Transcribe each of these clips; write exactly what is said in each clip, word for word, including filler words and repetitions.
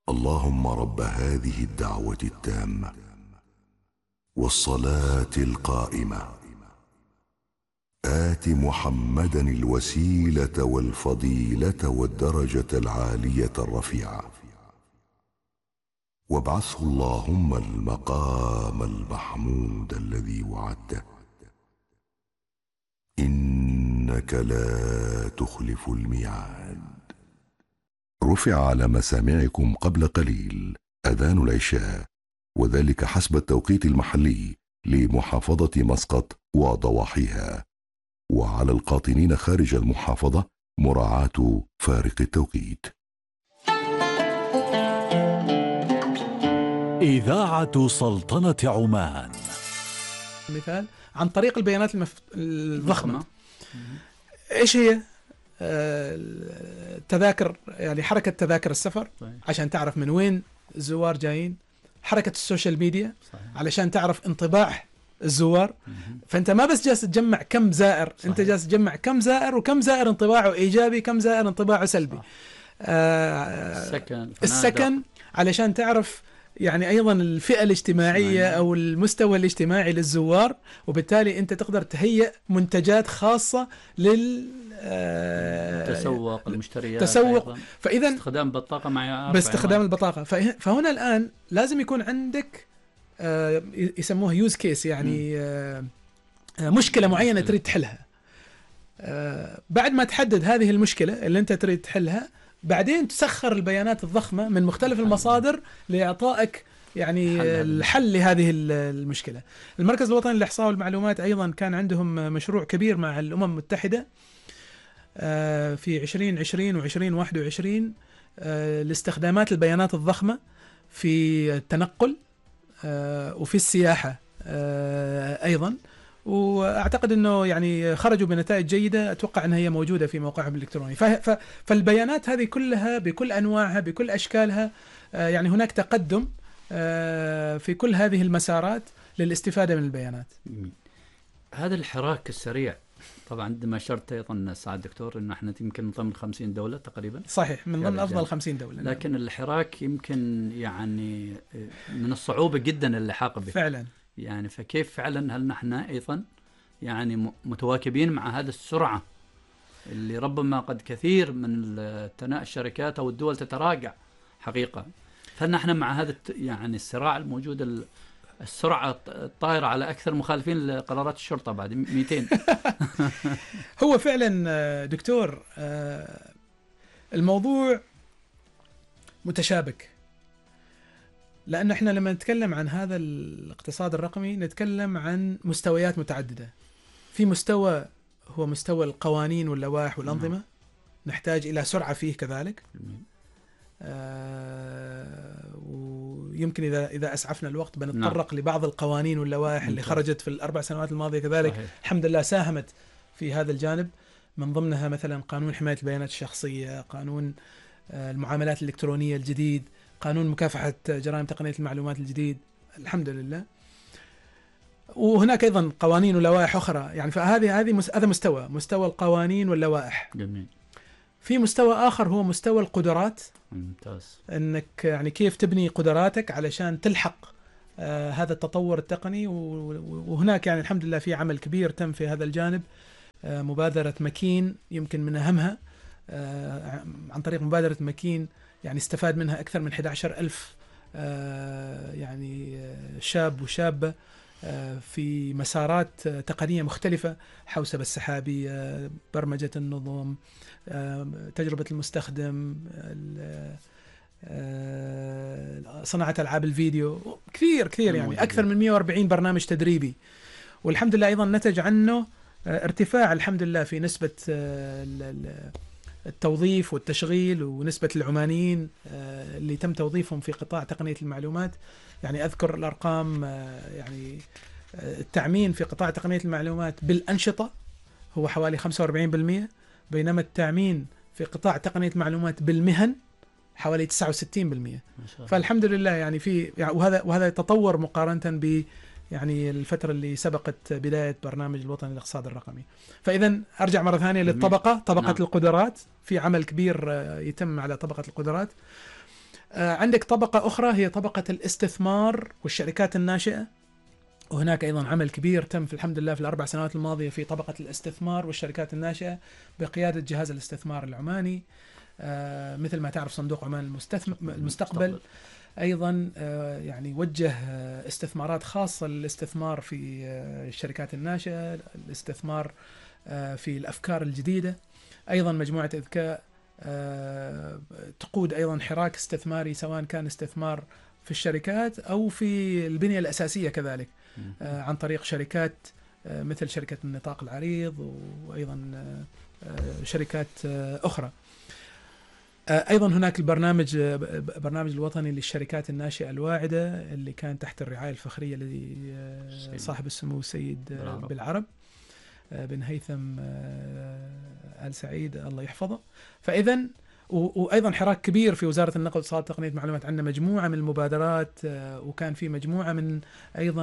اللهم رب هذه الدعوة التامة والصلاة القائمة آت محمدا الوسيلة والفضيلة والدرجة العالية الرفيعة وابعثه اللهم المقام المحمود الذي وعدته إنك لا تخلف الميعاد. رفع على مسامعكم قبل قليل أذان العشاء، وذلك حسب التوقيت المحلي لمحافظة مسقط وضواحيها، وعلى القاطنين خارج المحافظة مراعاة فارق التوقيت. إذاعة سلطنة عمان. مثال عن طريق البيانات المف... الضخمة. إيش هي؟ التذاكر، يعني حركة تذاكر السفر عشان تعرف من وين الزوار جايين، حركة السوشيال ميديا علشان تعرف انطباع الزوار. فأنت ما بس جالس تجمع كم زائر، صحيح. أنت جالس تجمع كم زائر وكم زائر انطباعه إيجابي، كم زائر انطباعه سلبي. آه السكن, السكن علشان تعرف يعني أيضا الفئة الاجتماعية أو المستوى الاجتماعي للزوار، وبالتالي أنت تقدر تهيئ منتجات خاصة لل تسوق المشتريات، تسوق. فإذا باستخدام بطاقة مع باستخدام البطاقة. فهنا الآن لازم يكون عندك يسموها يوز كيس، يعني مشكلة معينة تريد تحلها. بعد ما تحدد هذه المشكلة اللي أنت تريد تحلها، بعدين تسخر البيانات الضخمة من مختلف المصادر لإعطائك يعني الحل لهذه المشكلة. المركز الوطني للإحصاء والمعلومات أيضا كان عندهم مشروع كبير مع الأمم المتحدة في عشرين عشرين وعشرين واحد وعشرين لاستخدامات البيانات الضخمة في التنقل وفي السياحة أيضا، وأعتقد أنه يعني خرجوا بنتائج جيدة. أتوقع أنها هي موجودة في موقعهم الإلكتروني. فالبيانات هذه كلها بكل أنواعها بكل أشكالها، يعني هناك تقدم في كل هذه المسارات للاستفادة من البيانات. هذا الحراك السريع طبعا عندما أشرت أيضا سعادة الدكتور أنه احنا يمكن من ضمن خمسين دولة تقريبا. صحيح، من ضمن أفضل خمسين دولة. لكن الحراك يمكن يعني من الصعوبة جدا اللحاق به فعلا. يعني فكيف فعلا هل نحن أيضا يعني متواكبين مع هذه السرعة اللي ربما قد كثير من الشركات أو الدول تتراجع حقيقة؟ هل نحن مع هذا يعني الصراع الموجود، السرعة الطائرة على أكثر مخالفين لقرارات الشرطة بعد مئتين؟ هو فعلا دكتور الموضوع متشابك، لأن احنا لما نتكلم عن هذا الاقتصاد الرقمي نتكلم عن مستويات متعددة. في مستوى هو مستوى القوانين واللوائح والأنظمة، نحتاج إلى سرعة فيه كذلك. آه ويمكن إذا إذا أسعفنا الوقت بنتطرق نعم. لبعض القوانين واللوائح اللي خرجت في الأربع سنوات الماضية كذلك. صحيح. الحمد لله ساهمت في هذا الجانب، من ضمنها مثلا قانون حماية البيانات الشخصية، قانون آه المعاملات الإلكترونية الجديد، قانون مكافحة جرائم تقنية المعلومات الجديد، الحمد لله. وهناك أيضا قوانين ولوائح أخرى، يعني فهذه هذه هذا مستوى مستوى القوانين واللوائح. جميل. في مستوى آخر هو مستوى القدرات. ممتاز. أنك يعني كيف تبني قدراتك علشان تلحق آه هذا التطور التقني. وهناك يعني الحمد لله في عمل كبير تم في هذا الجانب. آه مبادرة مكين يمكن من أهمها. آه عن طريق مبادرة مكين يعني استفاد منها أكثر من أحد عشر ألف آه يعني شاب وشابة آه في مسارات تقنية مختلفة، حوسبة السحابية، برمجة النظم، آه تجربة المستخدم، آه صناعة ألعاب الفيديو، كثير كثير يعني أكثر من مئة وأربعين برنامج تدريبي. والحمد لله أيضا نتج عنه آه ارتفاع الحمد لله في نسبة آه التوظيف والتشغيل ونسبة العمانيين اللي تم توظيفهم في قطاع تقنية المعلومات. يعني أذكر الأرقام، يعني التعمين في قطاع تقنية المعلومات بالأنشطة هو حوالي خمسة وأربعين بالمئة، بينما التعمين في قطاع تقنية المعلومات بالمهن حوالي تسعة وستين بالمئة. فالحمد لله يعني في يعني وهذا وهذا تطور مقارنة ب يعني الفترة اللي سبقت بداية برنامج الوطني للاقتصاد الرقمي. فإذا أرجع مرة ثانية للطبقة، طبقة نعم. القدرات، في عمل كبير يتم على طبقة القدرات. عندك طبقة أخرى هي طبقة الاستثمار والشركات الناشئة، وهناك أيضا عمل كبير تم في الحمد لله في الأربع سنوات الماضية في طبقة الاستثمار والشركات الناشئة بقيادة جهاز الاستثمار العماني، مثل ما تعرف صندوق عمان المستقبل أيضا يعني وجه استثمارات خاصة للاستثمار في الشركات الناشئة، الاستثمار في الأفكار الجديدة. أيضا مجموعة إذكاء تقود أيضا حراك استثماري سواء كان استثمار في الشركات أو في البنية الأساسية كذلك عن طريق شركات مثل شركة النطاق العريض وأيضا شركات أخرى. أيضا هناك البرنامج برنامج الوطني للشركات الناشئة الواعدة اللي كان تحت الرعاية الفخرية لصاحب السمو السيد بالعرب بن هيثم آل سعيد الله يحفظه. فإذا وأيضا حراك كبير في وزارة النقل والاتصالات وتقنية المعلومات، عندنا مجموعة من المبادرات، وكان في مجموعة من أيضا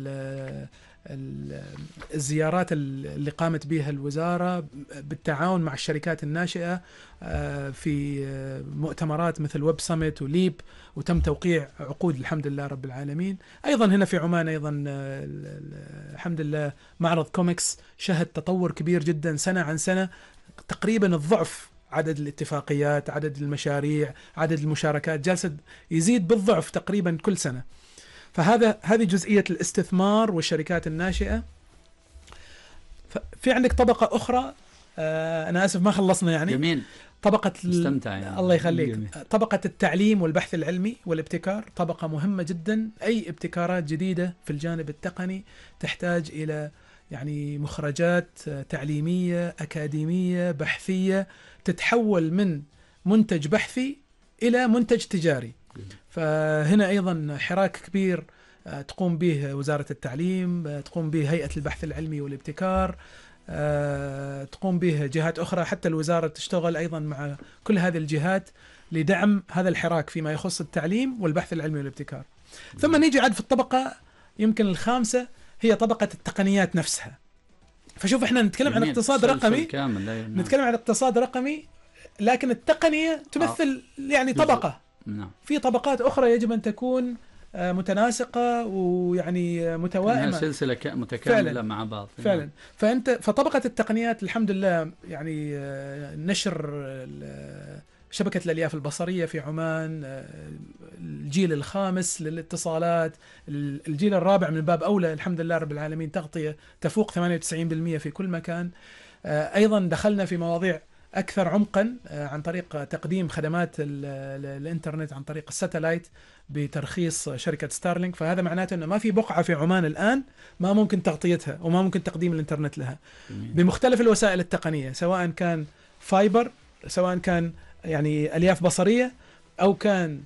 الزيارات اللي قامت بها الوزارة بالتعاون مع الشركات الناشئة في مؤتمرات مثل ويب سميت وليب، وتم توقيع عقود الحمد لله رب العالمين. أيضا هنا في عمان أيضا الحمد لله معرض كوميكس شهد تطور كبير جدا سنة عن سنة، تقريبا الضعف عدد الاتفاقيات، عدد المشاريع، عدد المشاركات جالس يزيد بالضعف تقريبا كل سنة. فهذا هذه جزئية الاستثمار والشركات الناشئة. في عندك طبقة أخرى، آه أنا آسف ما خلصنا يعني. جميل. طبقة استمتع يعني. الله يخليك. جميل. طبقة التعليم والبحث العلمي والابتكار طبقة مهمة جدا. أي ابتكارات جديدة في الجانب التقني تحتاج إلى يعني مخرجات تعليمية أكاديمية بحثية تتحول من منتج بحثي إلى منتج تجاري. فهنا أيضا حراك كبير تقوم به وزارة التعليم، تقوم به هيئة البحث العلمي والابتكار، تقوم به جهات أخرى، حتى الوزارة تشتغل أيضا مع كل هذه الجهات لدعم هذا الحراك فيما يخص التعليم والبحث العلمي والابتكار. ثم نيجي عاد في الطبقة يمكن الخامسة، هي طبقة التقنيات نفسها. فشوف احنا نتكلم عن اقتصاد رقمي، نتكلم عن اقتصاد رقمي، لكن التقنية تمثل يعني طبقة. نعم. في طبقات أخرى يجب أن تكون متناسقة ويعني متوائمة، سلسلة متكاملة فعلا. مع بعض فعلا. نعم. فأنت فطبقة التقنيات الحمد لله يعني نشر شبكة الألياف البصرية في عمان، الجيل الخامس للاتصالات، الجيل الرابع من باب أولى الحمد لله رب العالمين، تغطية تفوق ثمانية وتسعين بالمئة في كل مكان. أيضا دخلنا في مواضيع أكثر عمقا عن طريق تقديم خدمات الإنترنت عن طريق الساتلايت بترخيص شركة ستارلينك. فهذا معناته أنه ما في بقعة في عمان الآن ما ممكن تغطيتها وما ممكن تقديم الإنترنت لها بمختلف الوسائل التقنية، سواء كان فايبر، سواء كان يعني ألياف بصرية، أو كان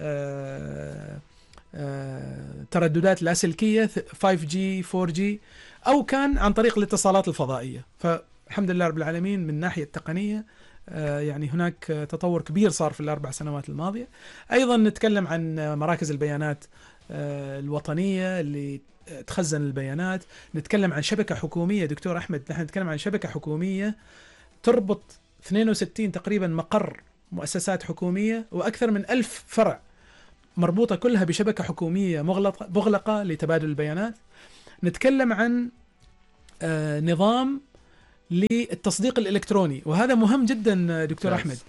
آآ آآ ترددات لاسلكية فايف جي فور جي، أو كان عن طريق الاتصالات الفضائية. فالحمد لله رب العالمين من ناحية التقنية يعني هناك تطور كبير صار في الأربع سنوات الماضية. أيضا نتكلم عن مراكز البيانات الوطنية اللي تخزن البيانات، نتكلم عن شبكة حكومية. دكتور أحمد نحن نتكلم عن شبكة حكومية تربط اثنين وستين تقريبا مقر مؤسسات حكومية وأكثر من ألف فرع مربوطة كلها بشبكة حكومية مغلقة, مغلقة لتبادل البيانات. نتكلم عن آه نظام للتصديق الإلكتروني، وهذا مهم جدا دكتور فاس. أحمد.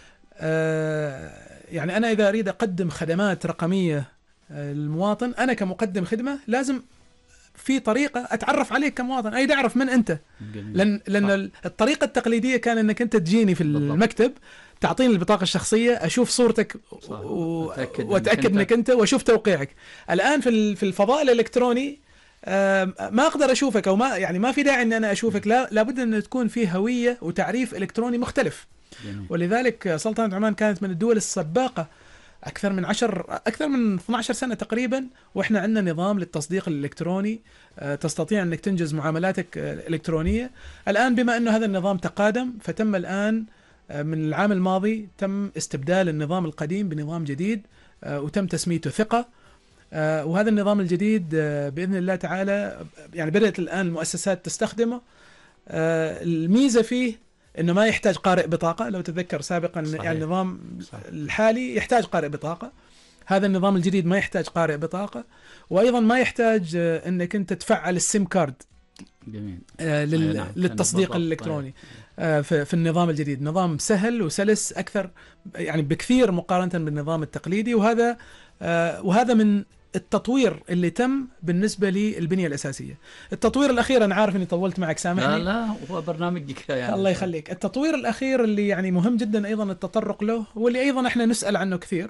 آه يعني أنا إذا أريد أقدم خدمات رقمية آه للمواطن، أنا كمقدم خدمة لازم في طريقة أتعرف عليك كمواطن، أي أعرف من أنت. جميل. لأن, لأن الطريقة التقليدية كان أنك أنت تجيني في المكتب تعطيني البطاقة الشخصية، أشوف صورتك و... وأتأكد أنك أنت وأشوف توقيعك. الآن في الفضاء الإلكتروني ما أقدر أشوفك، أو ما يعني ما في داعي أن أنا أشوفك، لا لابد أن تكون فيه هوية وتعريف إلكتروني مختلف. جميل. ولذلك سلطنة عمان كانت من الدول السباقة أكثر من عشر أكثر من اثنتي عشرة سنة تقريبا، وإحنا عندنا نظام للتصديق الإلكتروني، تستطيع أنك تنجز معاملاتك الإلكترونية. الآن بما أنه هذا النظام تقادم، فتم الآن من العام الماضي تم استبدال النظام القديم بنظام جديد وتم تسميته ثقة. وهذا النظام الجديد بإذن الله تعالى يعني بدأت الآن المؤسسات تستخدمه. الميزة فيه انه ما يحتاج قارئ بطاقه. لو تتذكر سابقا صحيح. يعني النظام صح. الحالي يحتاج قارئ بطاقه، هذا النظام الجديد ما يحتاج قارئ بطاقه، وايضا ما يحتاج آه، انك انت تفعل السيم كارد جميل. آه، لل- أي نعم. للتصديق بالضبط. الالكتروني آه، في في النظام الجديد. نظام سهل وسلس اكثر يعني بكثير مقارنه بالنظام التقليدي، وهذا آه، وهذا من التطوير اللي تم بالنسبه للبنيه الاساسيه. التطوير الاخير، انا عارف اني طولت معك سامحني. لا لا هو برنامجك يعني. الله يخليك. التطوير الاخير اللي يعني مهم جدا ايضا التطرق له، واللي ايضا احنا نسال عنه كثير.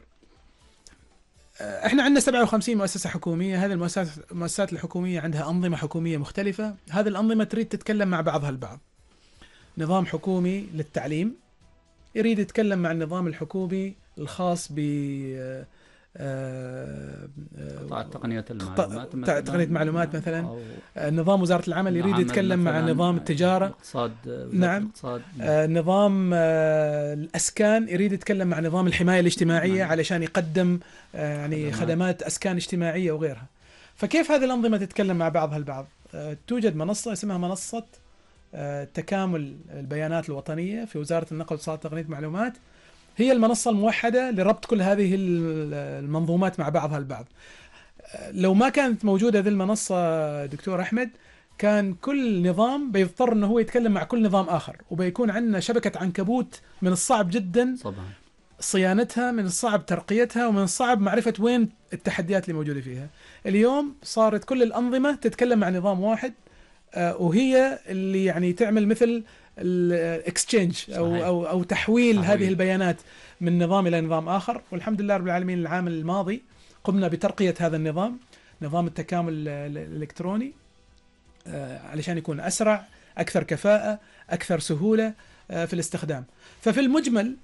آه، احنا عندنا سبعة وخمسين مؤسسه حكوميه، هذه المؤسسات المؤسسات الحكوميه عندها انظمه حكوميه مختلفه، هذه الانظمه تريد تتكلم مع بعضها البعض. نظام حكومي للتعليم يريد يتكلم مع النظام الحكومي الخاص ب آه، آه، قطاع تقنية قطاع- المعلومات قطاع تقنية معلومات مثلاً. أو آه، نظام وزاره العمل يريد العمل يتكلم مع مثلاً، نظام التجاره. الاقتصاد، وزارة نعم. الاقتصاد. آه، نظام آه، الأسكان يريد يتكلم مع نظام الحماية الاجتماعية نعم. علشان يقدم آه، يعني خدمات. خدمات أسكان اجتماعية وغيرها. فكيف هذه الأنظمة تتكلم مع بعضها البعض؟ آه، توجد منصة اسمها منصة آه، تكامل البيانات الوطنية في وزارة النقل واتصالات وتقنية المعلومات، هي المنصة الموحدة لربط كل هذه المنظومات مع بعضها البعض. آه، لو ما كانت موجودة ذي المنصة دكتور أحمد، كان كل نظام بيضطر انه هو يتكلم مع كل نظام اخر، وبيكون عندنا شبكة عنكبوت من الصعب جدا طبعا. صيانتها، من الصعب ترقيتها، ومن الصعب معرفة وين التحديات اللي موجودة فيها. اليوم صارت كل الأنظمة تتكلم مع نظام واحد، آه، وهي اللي يعني تعمل مثل الاكسشينج او صحيح. او او تحويل تحويل. هذه البيانات من نظام الى نظام اخر. والحمد لله رب العالمين العام الماضي قمنا بترقية هذا النظام، نظام التكامل ال- الالكتروني، آه، علشان يكون أسرع، أكثر كفاءة، أكثر سهولة آه، في الاستخدام. ففي المجمل،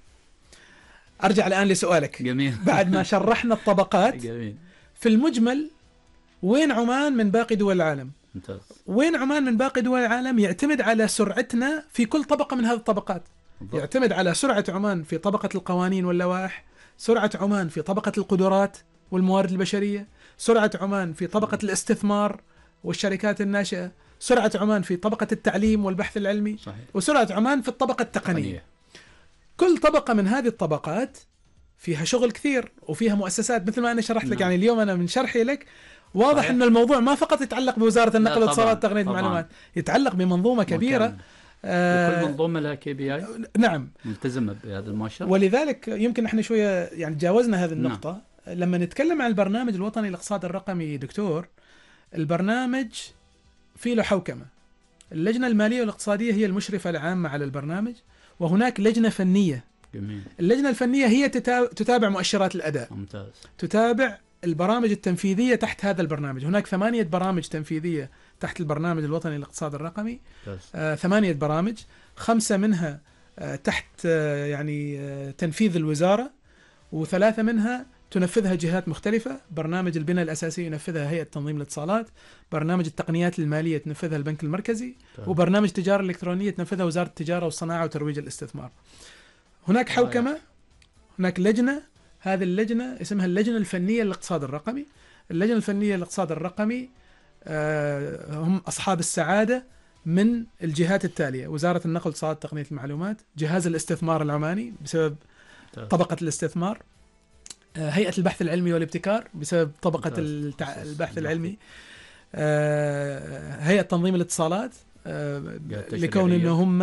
أرجع الآن لسؤالك جميل. بعد ما شرحنا الطبقات، جميل. في المجمل وين عمان من باقي دول العالم؟ ممتاز. وين عمان من باقي دول العالم يعتمد على سرعتنا في كل طبقة من هذه الطبقات. بالضبط. يعتمد على سرعة عمان في طبقة القوانين واللوائح، سرعة عمان في طبقة القدرات والموارد البشرية، سرعة عمان في طبقة الاستثمار والشركات الناشئة، سرعة عمان في طبقة التعليم والبحث العلمي، صحيح. وسرعة عمان في الطبقة التقنية. تقنية. كل طبقة من هذه الطبقات فيها شغل كثير وفيها مؤسسات مثل ما أنا شرحت لك. نعم. يعني اليوم أنا من شرحي لك واضح صحيح. أن الموضوع ما فقط يتعلق بوزارة النقل لا، والاتصالات طبعاً، وتقنية طبعاً. المعلومات، يتعلق بمنظومة كبيرة. مكمل. آه وكل منظومة لها كي بي اي نعم. ملتزمة بهذا المؤشر. ولذلك يمكن احنا شوية يعني تجاوزنا هذه النقطة. نعم. لما نتكلم عن البرنامج الوطني للاقتصاد الرقمي دكتور، البرنامج فيه له حوكمة. اللجنة المالية والاقتصادية هي المشرفة العامة على البرنامج، وهناك لجنة فنية. جميل. اللجنة الفنية هي تتا- تتابع مؤشرات الأداء، ممتاز. تتابع البرامج التنفيذية تحت هذا البرنامج. هناك ثمانية برامج تنفيذية تحت البرنامج الوطني للاقتصاد الرقمي. ممتاز. آه، ثمانية برامج، خمسة منها آه، تحت آه، يعني آه، تنفيذ الوزارة، وثلاثة منها تنفذها جهات مختلفة. برنامج البنى الأساسي ينفذها هيئة تنظيم الاتصالات، برنامج التقنيات المالية تنفذها البنك المركزي، طيب. وبرنامج التجارة الإلكترونية تنفذها وزارة التجارة والصناعة وترويج الاستثمار. هناك حوكمة، هناك لجنة، هذه اللجنة اسمها اللجنة الفنية للاقتصاد الرقمي. اللجنة الفنية للاقتصاد الرقمي آه، هم أصحاب السعادة من الجهات التالية: وزارة النقل واتصالات تقنية المعلومات، جهاز الاستثمار العماني بسبب طيب. طبقة الاستثمار، آه، هيئة البحث العلمي والابتكار بسبب طبقة ممتاز. التع... خصوص البحث البحث. العلمي، آه، هيئة تنظيم الاتصالات، آه، جهات لكون تشريعية. انه هم